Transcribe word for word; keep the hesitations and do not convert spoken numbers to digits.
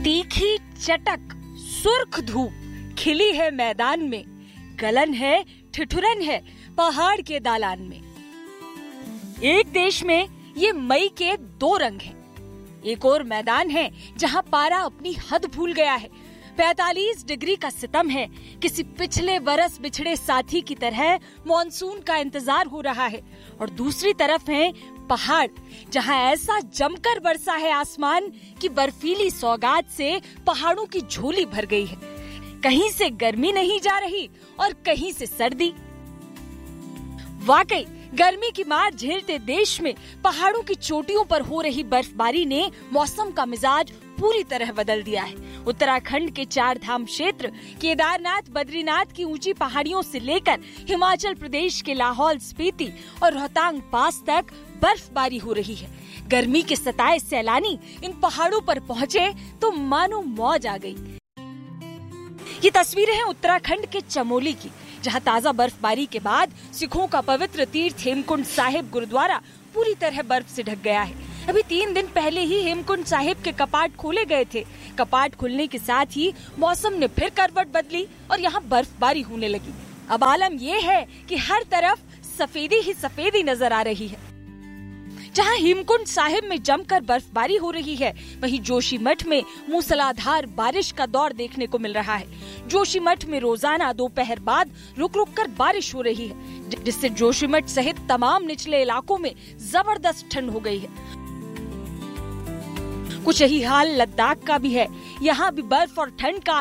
तीखी चटक सुर्ख धूप खिली है मैदान में, गलन है ठिठुरन है पहाड़ के दालान में। एक देश में ये मई के दो रंग हैं। एक और मैदान है जहां पारा अपनी हद भूल गया है। पैंतालीस डिग्री का सितम है। किसी पिछले बरस बिछड़े साथी की तरह मॉनसून का इंतजार हो रहा है। और दूसरी तरफ है पहाड़, जहां ऐसा जमकर बरसा है आसमान कि बर्फीली सौगात से पहाड़ों की झोली भर गई है। कहीं से गर्मी नहीं जा रही और कहीं से सर्दी। वाकई गर्मी की मार झेलते देश में पहाड़ों की चोटियों पर हो रही बर्फबारी ने मौसम का मिजाज पूरी तरह बदल दिया है। उत्तराखंड के चार धाम क्षेत्र, केदारनाथ, बद्रीनाथ की ऊंची पहाड़ियों से लेकर हिमाचल प्रदेश के लाहौल स्पीति और रोहतांग पास तक बर्फबारी हो रही है। गर्मी के सताए सैलानी इन पहाड़ों पर पहुँचे तो मानो मौज आ गई। ये तस्वीरें हैं उत्तराखंड के चमोली की, जहां ताजा बर्फबारी के बाद सिखों का पवित्र तीर्थ हेमकुंड साहिब गुरुद्वारा पूरी तरह बर्फ से ढक गया है। अभी तीन दिन पहले ही हेमकुंड साहिब के कपाट खोले गए थे। कपाट खुलने के साथ ही मौसम ने फिर करवट बदली और यहाँ बर्फबारी होने लगी। अब आलम ये है कि हर तरफ सफेदी ही सफेदी नजर आ रही है। जहां हेमकुंड साहिब में जमकर बर्फबारी हो रही है, वहीं जोशीमठ में मूसलाधार बारिश का दौर देखने को मिल रहा है। जोशीमठ में रोजाना दोपहर बाद रुक रुक कर बारिश हो रही है, जिससे जोशीमठ सहित तमाम निचले इलाकों में जबरदस्त ठंड हो गई है। कुछ यही हाल लद्दाख का भी है। यहाँ भी बर्फ और ठंड का